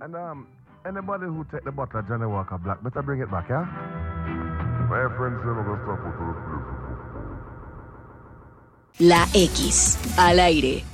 And anybody who take the bottle of Johnny Walker Black, better bring it back, yeah? My friends never gonna stop with those places. La X, al aire.